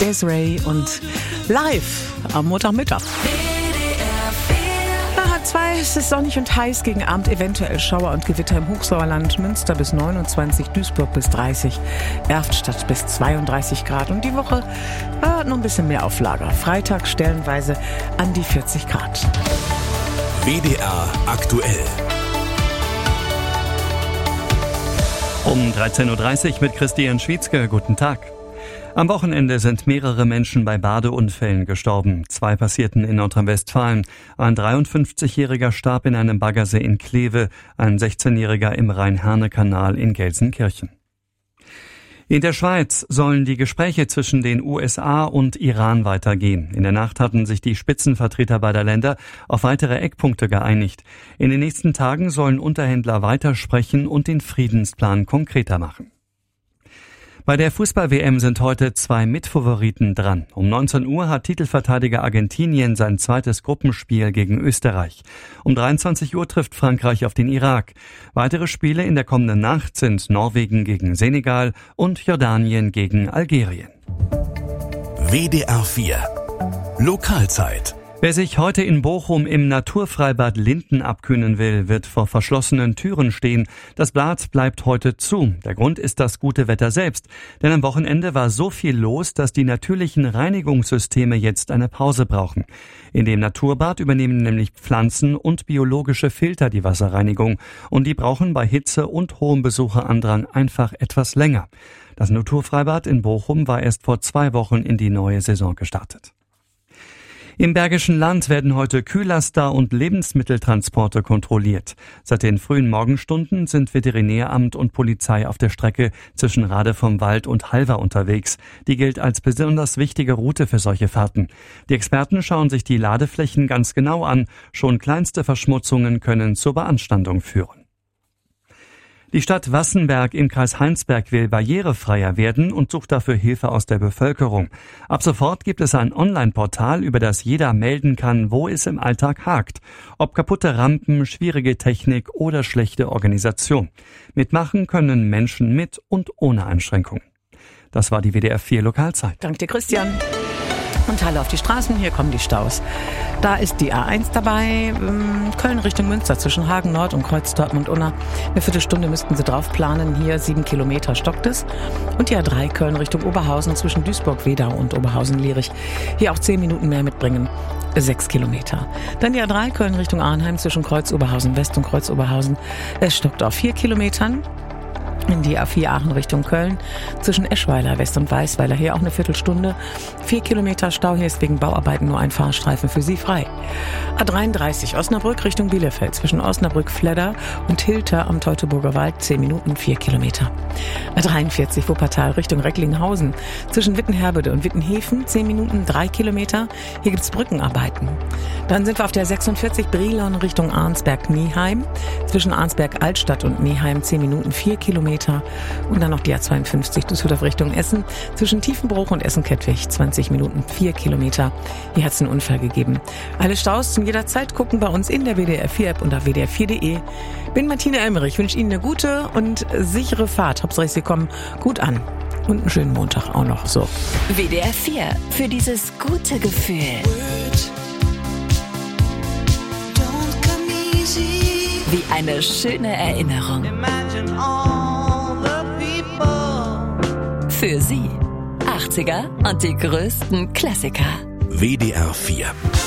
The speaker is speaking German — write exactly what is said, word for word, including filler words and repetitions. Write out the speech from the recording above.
Desiree und live am Montagmittag. Halb zwei, es ist sonnig und heiß, gegen Abend eventuell Schauer und Gewitter im Hochsauerland, Münster bis neunundzwanzig, Duisburg bis dreißig, Erftstadt bis zweiunddreißig Grad und die Woche äh, noch ein bisschen mehr auf Lager. Freitag stellenweise an die vierzig Grad. W D R aktuell. Um dreizehn Uhr dreißig mit Christian Schwietzke. Guten Tag. Am Wochenende sind mehrere Menschen bei Badeunfällen gestorben. Zwei passierten in Nordrhein-Westfalen. Ein dreiundfünfzigjähriger starb in einem Baggersee in Kleve, ein sechzehnjähriger im Rhein-Herne-Kanal in Gelsenkirchen. In der Schweiz sollen die Gespräche zwischen den U S A und Iran weitergehen. In der Nacht hatten sich die Spitzenvertreter beider Länder auf weitere Eckpunkte geeinigt. In den nächsten Tagen sollen Unterhändler weitersprechen und den Friedensplan konkreter machen. Bei der Fußball-W M sind heute zwei Mitfavoriten dran. Um neunzehn Uhr hat Titelverteidiger Argentinien sein zweites Gruppenspiel gegen Österreich. Um dreiundzwanzig Uhr trifft Frankreich auf den Irak. Weitere Spiele in der kommenden Nacht sind Norwegen gegen Senegal und Jordanien gegen Algerien. W D R vier Lokalzeit. Wer sich heute in Bochum im Naturfreibad Linden abkühlen will, wird vor verschlossenen Türen stehen. Das Bad bleibt heute zu. Der Grund ist das gute Wetter selbst. Denn am Wochenende war so viel los, dass die natürlichen Reinigungssysteme jetzt eine Pause brauchen. In dem Naturbad übernehmen nämlich Pflanzen und biologische Filter die Wasserreinigung. Und die brauchen bei Hitze und hohem Besucherandrang einfach etwas länger. Das Naturfreibad in Bochum war erst vor zwei Wochen in die neue Saison gestartet. Im Bergischen Land werden heute Kühlaster und Lebensmitteltransporte kontrolliert. Seit den frühen Morgenstunden sind Veterinäramt und Polizei auf der Strecke zwischen Rade vom Wald und Halver unterwegs. Die gilt als besonders wichtige Route für solche Fahrten. Die Experten schauen sich die Ladeflächen ganz genau an. Schon kleinste Verschmutzungen können zur Beanstandung führen. Die Stadt Wassenberg im Kreis Heinsberg will barrierefreier werden und sucht dafür Hilfe aus der Bevölkerung. Ab sofort gibt es ein Online-Portal, über das jeder melden kann, wo es im Alltag hakt. Ob kaputte Rampen, schwierige Technik oder schlechte Organisation. Mitmachen können Menschen mit und ohne Einschränkungen. Das war die W D R vier Lokalzeit. Danke dir, Christian. Und Halle auf die Straßen, hier kommen die Staus. Da ist die A eins dabei, Köln Richtung Münster zwischen Hagen Nord und Kreuz Dortmund-Unna. Eine Viertelstunde müssten Sie drauf planen, hier sieben Kilometer stockt es. Und die A drei Köln Richtung Oberhausen zwischen Duisburg-Wedau und Oberhausen-Lierich. Hier auch zehn Minuten mehr mitbringen, sechs Kilometer. Dann die A drei Köln Richtung Arnheim zwischen Kreuz Oberhausen-West und Kreuz Oberhausen. Es stockt auf vier Kilometern. In die A vier Aachen Richtung Köln, zwischen Eschweiler West und Weißweiler, hier auch eine Viertelstunde. Vier Kilometer Stau, hier ist wegen Bauarbeiten nur ein Fahrstreifen für Sie frei. A dreiunddreißig Osnabrück Richtung Bielefeld, zwischen Osnabrück, Fledder und Hilter am Teutoburger Wald, zehn Minuten, vier Kilometer. A dreiundvierzig Wuppertal Richtung Recklinghausen, zwischen Wittenherbede und Wittenhefen, zehn Minuten, drei Kilometer. Hier gibt's Brückenarbeiten. Dann sind wir auf der sechsundvierzig Brilon Richtung Arnsberg-Nieheim, zwischen Arnsberg-Altstadt und Nieheim, zehn Minuten, vier Kilometer. Und dann noch die A zweiundfünfzig Düsseldorf Richtung Essen, zwischen Tiefenbruch und Essen-Kettwig, zwanzig Minuten, vier Kilometer. Hier hat es einen Unfall gegeben. Alle Staus zum jederzeit gucken bei uns in der W D R vier App unter w d r vier punkt d e. Bin Martina Elmerich, wünsche Ihnen eine gute und sichere Fahrt. Hauptsache Sie kommen gut an. Und einen schönen Montag auch noch so. W D R vier, für dieses gute Gefühl. Wie eine schöne Erinnerung. Für Sie. achtziger und die größten Klassiker. W D R vier